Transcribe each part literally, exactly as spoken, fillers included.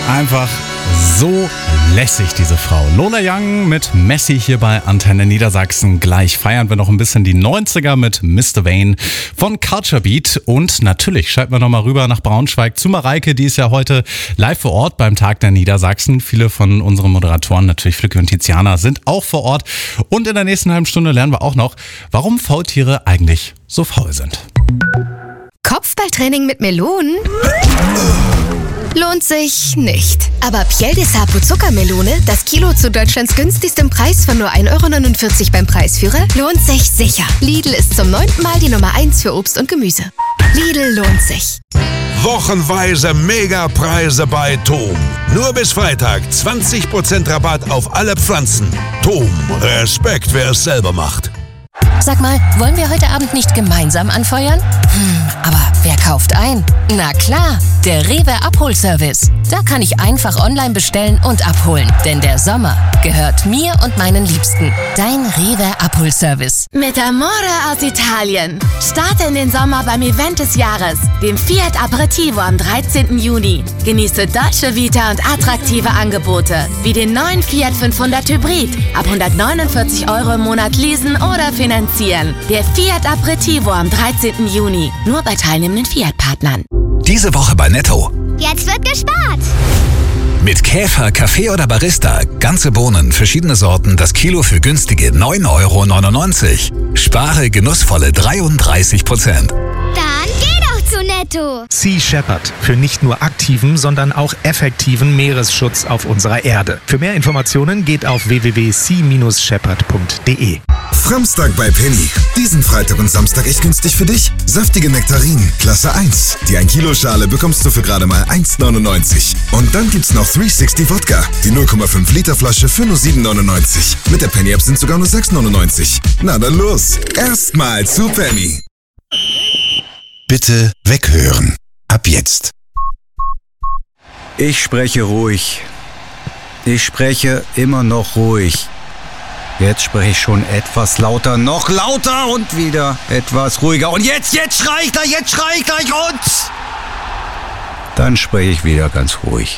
Einfach so lässig, diese Frau. Lola Young mit Messi hier bei Antenne Niedersachsen. Gleich feiern wir noch ein bisschen die neunziger mit Mister Vane von Culture Beat. Und natürlich schalten wir nochmal rüber nach Braunschweig zu Mareike. Die ist ja heute live vor Ort beim Tag der Niedersachsen. Viele von unseren Moderatoren, natürlich Flücke und Tiziana, sind auch vor Ort. Und in der nächsten halben Stunde lernen wir auch noch, warum Faultiere eigentlich so faul sind. Kopfballtraining mit Melonen? Lohnt sich nicht. Aber Piel de Sapo Zuckermelone, das Kilo zu Deutschlands günstigstem Preis von nur ein Euro neunundvierzig beim Preisführer, lohnt sich sicher. Lidl ist zum neunten Mal die Nummer eins für Obst und Gemüse. Lidl lohnt sich. Wochenweise Megapreise bei Tom. Nur bis Freitag zwanzig Prozent Rabatt auf alle Pflanzen. Tom, Respekt, wer es selber macht. Sag mal, wollen wir heute Abend nicht gemeinsam anfeuern? Hm, aber wer kauft ein? Na klar, der Rewe Abholservice. Da kann ich einfach online bestellen und abholen. Denn der Sommer gehört mir und meinen Liebsten. Dein Rewe Abholservice. Mit Amore aus Italien. Starte in den Sommer beim Event des Jahres, dem Fiat Aperitivo am dreizehnten Juni. Genieße Dolce Vita und attraktive Angebote, wie den neuen Fiat fünfhundert Hybrid. Ab hundertneunundvierzig Euro im Monat leasen oder finanzieren. Der Fiat Aperitivo am dreizehnten Juni. Nur bei teilnehmenden Fiat-Partnern. Diese Woche bei Netto. Jetzt wird gespart. Mit Käfer, Kaffee oder Barista. Ganze Bohnen, verschiedene Sorten, das Kilo für günstige neun Euro neunundneunzig. Spare genussvolle dreiunddreißig Prozent. Dann geh doch zu Netto. Sea Shepherd. Für nicht nur aktiven, sondern auch effektiven Meeresschutz auf unserer Erde. Für mehr Informationen geht auf w w w punkt sea shepherd punkt d e. Framstag bei Penny. Diesen Freitag und Samstag echt günstig für dich. Saftige Nektarinen, Klasse eins. Die ein Kilo Schale bekommst du für gerade mal eins neunundneunzig. Und dann gibt's noch dreihundertsechzig Wodka. Die null Komma fünf Liter Flasche für nur sieben neunundneunzig. Mit der Penny App sind sogar nur sechs neunundneunzig. Na dann los. Erstmal zu Penny. Bitte weghören. Ab jetzt. Ich spreche ruhig. Ich spreche immer noch ruhig. Jetzt spreche ich schon etwas lauter, noch lauter und wieder etwas ruhiger. Und jetzt, jetzt schrei ich gleich, jetzt schrei ich gleich und... Dann spreche ich wieder ganz ruhig.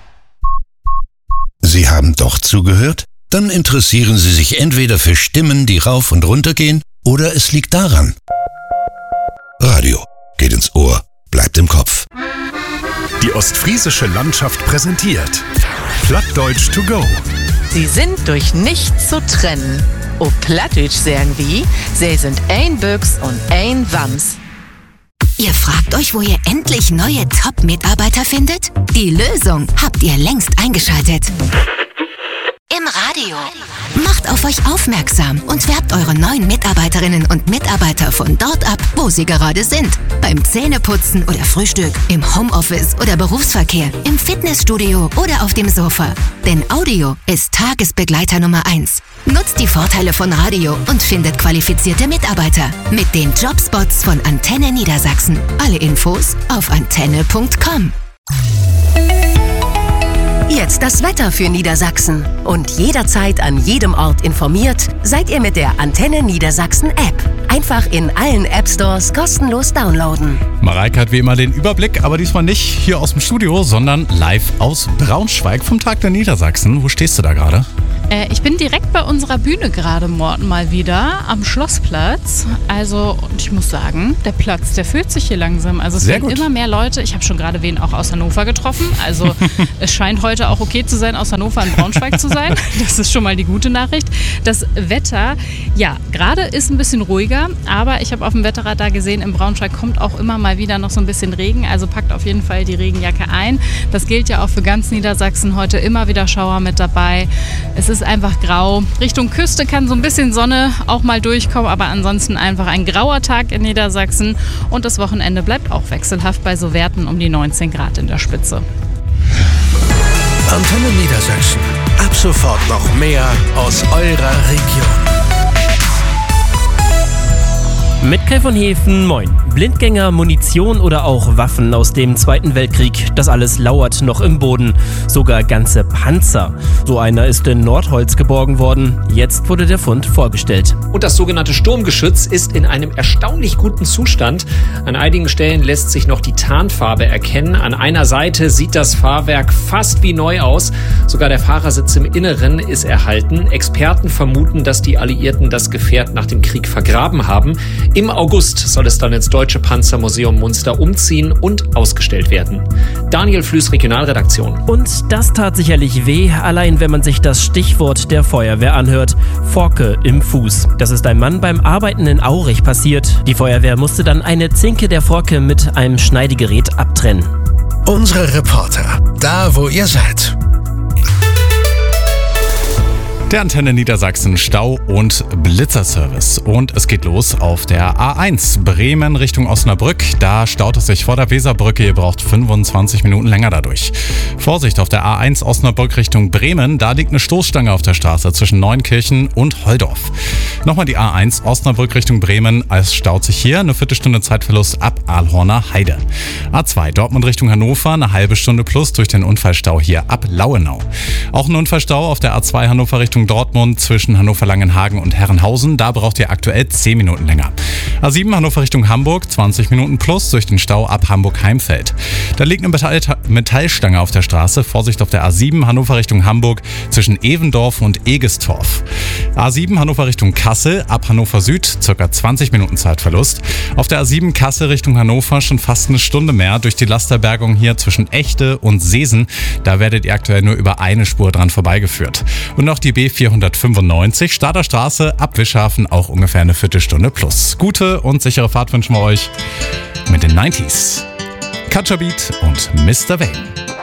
Sie haben doch zugehört? Dann interessieren Sie sich entweder für Stimmen, die rauf und runter gehen, oder es liegt daran. Radio geht ins Ohr, bleibt im Kopf. Die ostfriesische Landschaft präsentiert Plattdeutsch to go. Sie sind durch nichts zu trennen. O Plattdeutsch sagen wie, sie sind ein Büchs und ein Wams. Ihr fragt euch, wo ihr endlich neue Top-Mitarbeiter findet? Die Lösung habt ihr längst eingeschaltet. Im Radio. Macht auf euch aufmerksam und werbt eure neuen Mitarbeiterinnen und Mitarbeiter von dort ab, wo sie gerade sind. Beim Zähneputzen oder Frühstück, im Homeoffice oder Berufsverkehr, im Fitnessstudio oder auf dem Sofa. Denn Audio ist Tagesbegleiter Nummer eins. Nutzt die Vorteile von Radio und findet qualifizierte Mitarbeiter mit den Jobspots von Antenne Niedersachsen. Alle Infos auf antenne punkt com. Jetzt das Wetter für Niedersachsen. Und jederzeit an jedem Ort informiert, seid ihr mit der Antenne Niedersachsen App. Einfach in allen App Stores kostenlos downloaden. Mareike hat wie immer den Überblick, aber diesmal nicht hier aus dem Studio, sondern live aus Braunschweig vom Tag der Niedersachsen. Wo stehst du da gerade? Äh, ich bin direkt bei unserer Bühne gerade morgen mal wieder am Schlossplatz. Also, und ich muss sagen, der Platz, der füllt sich hier langsam. Also es sind immer mehr Leute. Ich habe schon gerade wen auch aus Hannover getroffen. Also es scheint heute auch okay zu sein, aus Hannover in Braunschweig zu sein. Das ist schon mal die gute Nachricht. Das Wetter, ja, gerade ist ein bisschen ruhiger, aber ich habe auf dem Wetterradar gesehen, in Braunschweig kommt auch immer mal wieder noch so ein bisschen Regen. Also packt auf jeden Fall die Regenjacke ein. Das gilt ja auch für ganz Niedersachsen. Heute immer wieder Schauer mit dabei. Es ist einfach grau. Richtung Küste kann so ein bisschen Sonne auch mal durchkommen, aber ansonsten einfach ein grauer Tag in Niedersachsen. Und das Wochenende bleibt auch wechselhaft bei so Werten um die neunzehn Grad in der Spitze. Antenne Niedersachsen. Ab sofort noch mehr aus eurer Region. Mit Kai von Hefen, moin. Blindgänger, Munition oder auch Waffen aus dem Zweiten Weltkrieg, das alles lauert noch im Boden. Sogar ganze Panzer. So einer ist in Nordholz geborgen worden. Jetzt wurde der Fund vorgestellt. Und das sogenannte Sturmgeschütz ist in einem erstaunlich guten Zustand. An einigen Stellen lässt sich noch die Tarnfarbe erkennen. An einer Seite sieht das Fahrwerk fast wie neu aus. Sogar der Fahrersitz im Inneren ist erhalten. Experten vermuten, dass die Alliierten das Gefährt nach dem Krieg vergraben haben. Im August soll es dann ins Deutsche Panzermuseum Munster umziehen und ausgestellt werden. Daniel Flüß, Regionalredaktion. Und das tat sicherlich weh, allein wenn man sich das Stichwort der Feuerwehr anhört. Forke im Fuß. Das ist einem Mann beim Arbeiten in Aurich passiert. Die Feuerwehr musste dann eine Zinke der Forke mit einem Schneidegerät abtrennen. Unsere Reporter, da wo ihr seid. Der Antenne Niedersachsen Stau- und Blitzerservice. Und es geht los auf der A eins Bremen Richtung Osnabrück. Da staut es sich vor der Weserbrücke. Ihr braucht fünfundzwanzig Minuten länger dadurch. Vorsicht auf der A eins Osnabrück Richtung Bremen. Da liegt eine Stoßstange auf der Straße zwischen Neunkirchen und Holdorf. Nochmal die A eins Osnabrück Richtung Bremen. Es staut sich hier eine Viertelstunde Zeitverlust ab Ahlhorner Heide. A zwei Dortmund Richtung Hannover. Eine halbe Stunde plus durch den Unfallstau hier ab Lauenau. Auch ein Unfallstau auf der A zwei Hannover Richtung Dortmund zwischen Hannover-Langenhagen und Herrenhausen. Da braucht ihr aktuell zehn Minuten länger. A sieben Hannover Richtung Hamburg, zwanzig Minuten plus durch den Stau ab Hamburg-Heimfeld. Da liegt eine Metall- Metallstange auf der Straße. Vorsicht auf der A sieben Hannover Richtung Hamburg zwischen Evendorf und Egestorf. A sieben Hannover Richtung Kassel, ab Hannover Süd, circa zwanzig Minuten Zeitverlust. Auf der A sieben Kassel Richtung Hannover schon fast eine Stunde mehr durch die Lasterbergung hier zwischen Echte und Seesen. Da werdet ihr aktuell nur über eine Spur dran vorbeigeführt. Und noch die B vierhundertfünfundneunzig, Stader Straße, ab Wischhafen, auch ungefähr eine Viertelstunde plus. Gute und sichere Fahrt wünschen wir euch mit den neunziger. Culture Beat und Mister Vane.